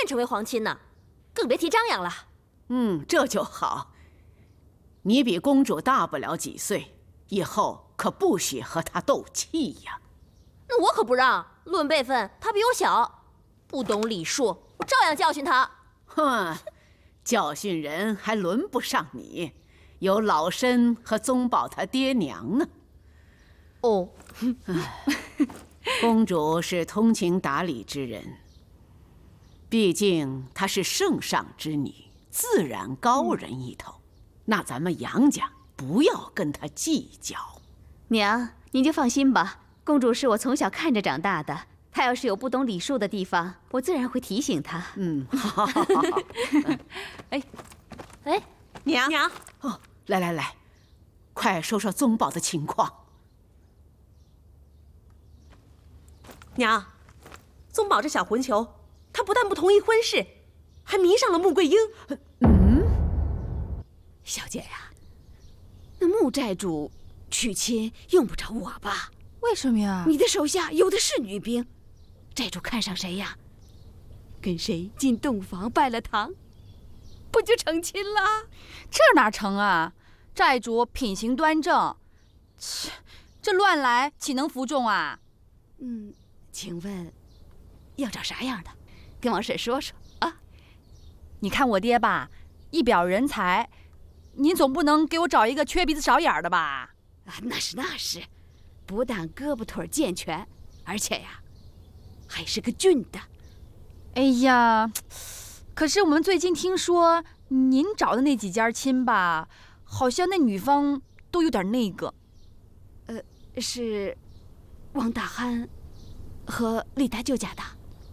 便成为皇亲呢，更别提张扬了。 这就好。你比公主大不了几岁，以后可不许和她斗气呀。 那我可不让，论辈分，他比我小，不懂礼数，我照样教训他。 哼，教训人还轮不上你，有老身和宗保他爹娘呢。 哦， 公主是通情达理之人，毕竟她是圣上之女，自然高人一头。那咱们杨家不要跟她计较。 娘，您就放心吧，公主是我从小看着长大的，她要是有不懂礼数的地方，我自然会提醒她。 好。 哎，娘， 哦，来，快说说宗保的情况。 娘，宗保这小混球，他不但不同意婚事，还迷上了穆桂英。 小姐呀，那穆寨主娶亲用不着我吧？ 为什么呀？ 你的手下有的是女兵，寨主看上谁呀？跟谁进洞房拜了堂，不就成亲了？ 这哪成啊？寨主品行端正，这乱来岂能服众啊？ 请问要找啥样的？跟王婶说说啊。 你看我爹吧，一表人才，您总不能给我找一个缺鼻子少眼的吧？ 那是，不但胳膊腿健全，而且呀，还是个俊的。 哎呀，可是我们最近听说您找的那几家亲吧，好像那女方都有点那个。 是王大憨和李大舅家的。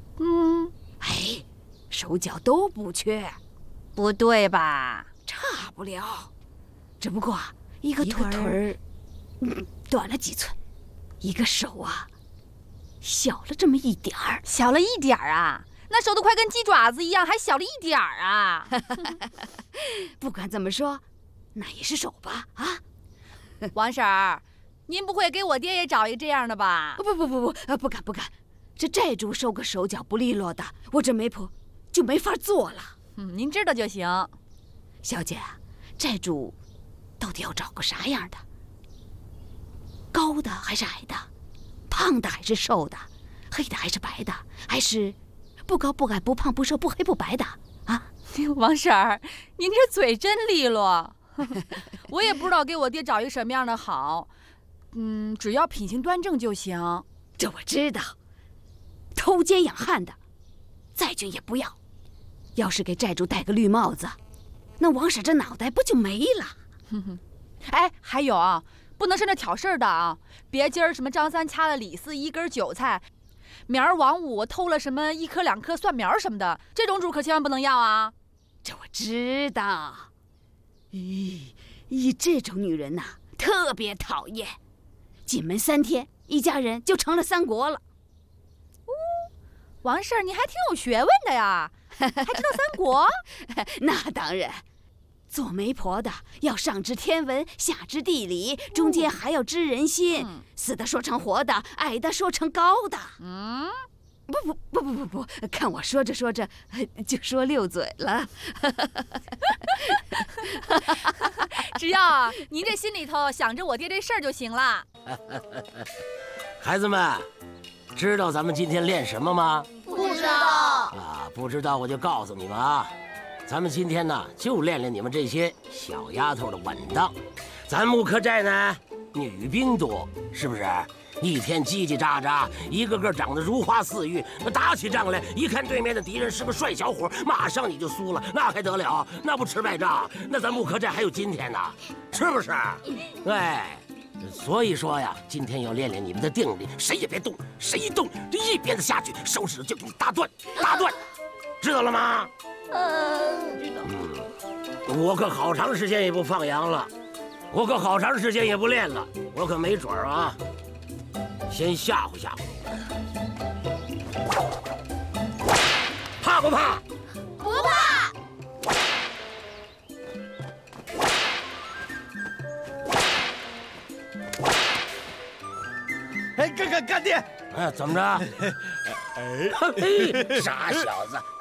手脚都不缺。 不对吧？ 差不了，只不过一个腿儿短了几寸，一个手啊小了这么一点儿。 小了一点儿啊？那手都快跟鸡爪子一样，还小了一点儿啊？ 不管怎么说，那也是手吧？啊， 王婶儿，您不会给我爹也找一个这样的吧？ 不敢。这寨主收个手脚不利落的，我这媒婆就没法做了。 您知道就行。 小姐，寨主到底要找个啥样的？高的还是矮的？胖的还是瘦的？黑的还是白的？还是不高不矮不胖不瘦不黑不白的？啊， 王婶儿，您这嘴真利落。我也不知道给我爹找一个什么样的好。只要品行端正就行。 这我知道，偷奸养汉的，再俊也不要。要是给寨主戴个绿帽子，那王婶这脑袋不就没了？ 哎，还有啊，不能是那挑事儿的啊！别今儿什么张三掐了李四一根韭菜，明儿王五偷了什么1颗2颗蒜苗什么的，这种主可千万不能要啊！ 这我知道。这种女人呐，特别讨厌。进门3天，一家人就成了3国了。 王婶儿，你还挺有学问的呀，还知道3国？ 那当然，做媒婆的要上知天文，下知地理，中间还要知人心，死的说成活的，矮的说成高的。不，看我说着说着就说溜嘴了。 只要您这心里头想着我爹这事儿就行了。 孩子们，知道咱们今天练什么吗？ 不知道啊，不知道我就告诉你们啊，咱们今天呢就练练你们这些小丫头的稳当。咱木科寨呢女兵多，是不是？一天叽叽喳喳，一个个长得如花似玉，打起仗来，一看对面的敌人是个帅小伙，马上你就输了，那还得了？那不吃败仗？那咱木科寨还有今天呢，是不是？哎，所以说呀，今天要练练你们的定力，谁也别动，谁一动这一鞭子下去，手指头就给你打断，知道了吗？ 知道。 我可好长时间也不放羊了，我可好长时间也不练了，我可没准啊。先吓唬吓唬你，怕不怕？ 不怕。 哎，干爹！ 怎么着？哎，傻小子，